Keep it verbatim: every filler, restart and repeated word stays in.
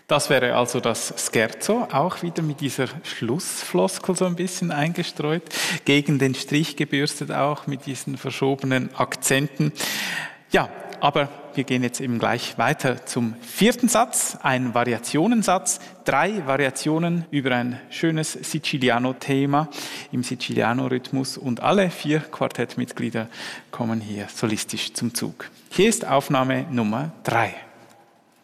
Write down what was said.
Das wäre also das Scherzo, auch wieder mit dieser Schlussfloskel so ein bisschen eingestreut, gegen den Strich gebürstet auch mit diesen verschobenen Akzenten. Ja, aber wir gehen jetzt eben gleich weiter zum vierten Satz, ein Variationensatz, drei Variationen über ein schönes Siciliano-Thema im Siciliano-Rhythmus und alle vier Quartettmitglieder kommen hier solistisch zum Zug. Hier ist Aufnahme Nummer drei.